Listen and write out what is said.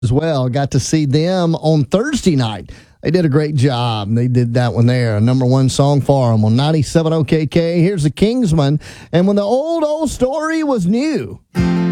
as well. Got to see them on Thursday night. They did a great job. They did that one there. A number one song for them on 97 OKK. Here's the Kingsmen. And when the old story was new.